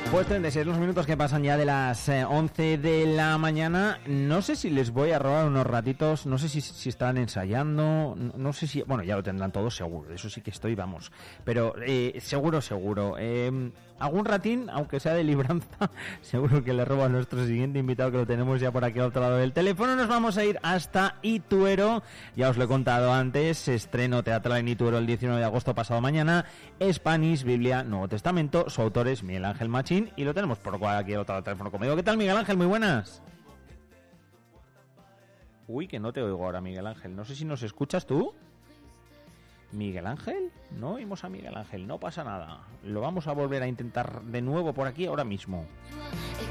Pues 36 los minutos que pasan ya de las 11 de la mañana. No sé si les voy a robar unos ratitos, no sé si están ensayando, no sé si... Bueno, ya lo tendrán todos seguro, eso sí que estoy, vamos. Pero seguro. Algún ratín, aunque sea de libranza, seguro que le robo a nuestro siguiente invitado, que lo tenemos ya por aquí al otro lado del teléfono. Nos vamos a ir hasta Ituero. Ya os lo he contado antes, estreno teatral en Ituero el 19 de agosto pasado mañana. Spanish, Biblia, Nuevo Testamento. Su autor es Miguel Ángel Machín y lo tenemos por aquí al otro lado del teléfono conmigo. ¿Qué tal, Miguel Ángel? Muy buenas. Uy, que no te oigo ahora, Miguel Ángel. No sé si nos escuchas tú. ¿Miguel Ángel? No oímos a Miguel Ángel, no pasa nada. Lo vamos a volver a intentar de nuevo por aquí ahora mismo.